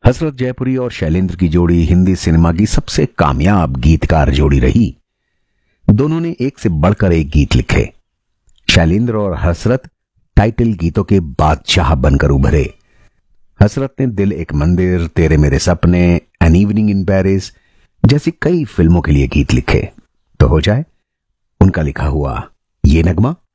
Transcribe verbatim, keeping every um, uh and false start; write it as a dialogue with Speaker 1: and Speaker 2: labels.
Speaker 1: हसरत जयपुरी और शैलेंद्र की जोड़ी हिंदी सिनेमा की सबसे कामयाब गीतकार जोड़ी रही। दोनों ने एक से बढ़कर एक गीत लिखे। शैलेंद्र और हसरत टाइटल गीतों के बादशाह बनकर उभरे। हसरत ने दिल एक मंदिर, तेरे मेरे सपने, एन इवनिंग इन पेरिस जैसी कई फिल्मों के लिए गीत लिखे। तो हो जाए उनका लिखा हुआ ये नगमा।